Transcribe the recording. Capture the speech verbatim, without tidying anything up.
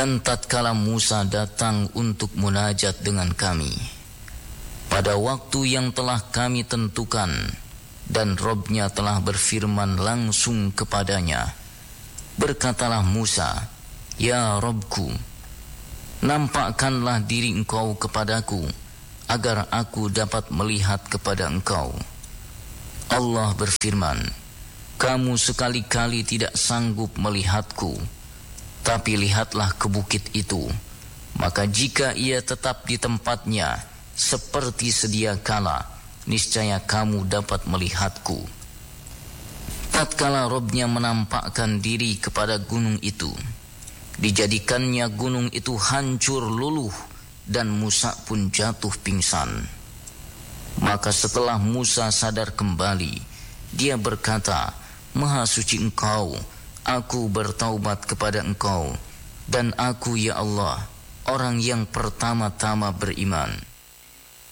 Dan tatkala Musa datang untuk munajat dengan kami pada waktu yang telah kami tentukan, dan Robnya telah berfirman langsung kepadanya, berkatalah Musa, "Ya Robku, nampakkanlah diri engkau kepadaku, agar aku dapat melihat kepada engkau." Allah berfirman, "Kamu sekali-kali tidak sanggup melihatku, tapi lihatlah ke bukit itu, maka jika ia tetap di tempatnya seperti sedia kala, niscaya kamu dapat melihatku." Tatkala Robnya menampakkan diri kepada gunung itu, dijadikannya gunung itu hancur luluh, dan Musa pun jatuh pingsan. Maka setelah Musa sadar kembali, dia berkata, "Maha suci Engkau, aku bertaubat kepada Engkau, dan aku ya Allah, orang yang pertama-tama beriman."